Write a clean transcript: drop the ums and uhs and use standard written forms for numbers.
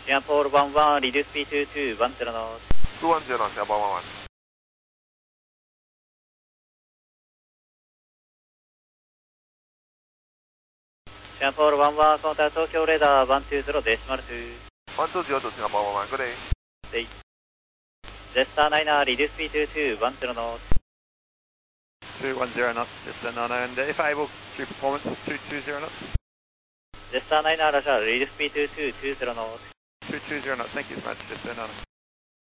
Singapore 11, reduce speed to 210 knots. 210 knots, Singapore 11. Singapore 11, contact Tokyo radar 120 decimal 2. 120 to Singapore 11, good day. Day. Jetstar 9, reduce speed to 210 knots. 210 knots, Jetstar 9, and if able, to performance 220 knots. Jetstar 9, Roger, reduce speed to 220 knots. 220 knots, thank you so much, Jetstar 9.